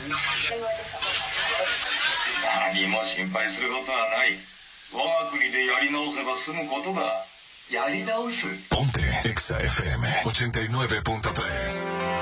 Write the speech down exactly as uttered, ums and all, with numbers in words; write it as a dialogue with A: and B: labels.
A: 何も心配することはない。我が国でやり直せば済むことだ。やり直す。
B: Ponte Exa F M ochenta y nueve punto tres.